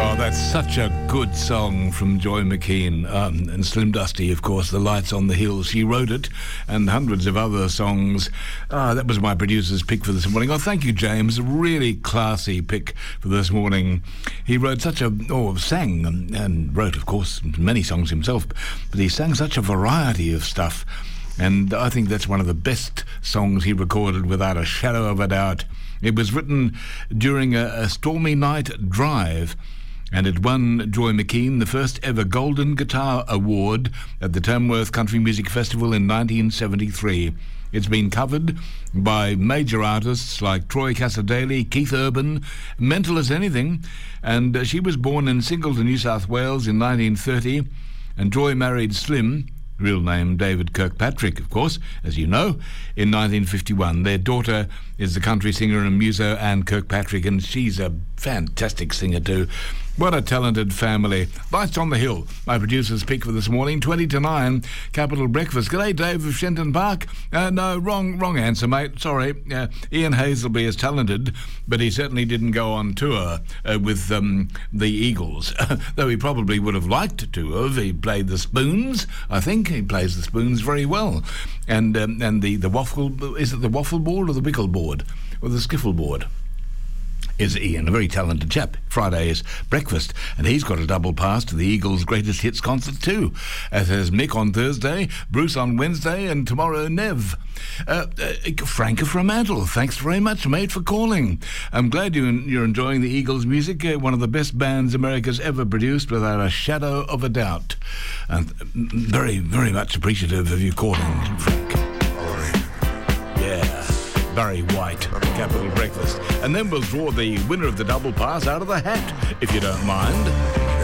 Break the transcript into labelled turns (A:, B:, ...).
A: Oh, that's such a good song from Joy McKean and Slim Dusty, of course, The Lights on the Hill. She wrote it, and hundreds of other songs. That was my producer's pick for this morning. Oh, thank you, James. A really classy pick for this morning. He wrote sang and wrote, of course, many songs himself, but he sang such a variety of stuff. And I think that's one of the best songs he recorded, without a shadow of a doubt. It was written during a stormy night drive, and it won Joy McKean the first ever Golden Guitar Award at the Tamworth Country Music Festival in 1973. It's been covered by major artists like Troy Cassar-Daley, Keith Urban, Mental as Anything, and she was born in Singleton, New South Wales in 1930, and Joy married Slim, real name David Kirkpatrick, of course, as you know, in 1951. Their daughter is the country singer and muso Anne Kirkpatrick, and she's a fantastic singer too. What a talented family. Lights on the Hill, my producer's pick for this morning, 20 to 9, Capital Breakfast. G'day, Dave of Shenton Park. No, wrong answer, mate. Sorry. Ian Hazelby is talented, but he certainly didn't go on tour with the Eagles, though he probably would have liked to have. He played the spoons. I think he plays the spoons very well. And the waffle, is it the waffle board or the wickle board or the skiffle board? Is Ian, a very talented chap. Friday is breakfast, and he's got a double pass to the Eagles' greatest hits concert too, as has Mick on Thursday, Bruce on Wednesday, and tomorrow Nev. Frank of Fremantle, thanks very much, mate, for calling. I'm glad you're enjoying the Eagles' music, one of the best bands America's ever produced, without a shadow of a doubt. And very, very much appreciative of you calling, Frank. Yeah. Barry White, Capital Breakfast. And then we'll draw the winner of the double pass out of the hat, if you don't mind.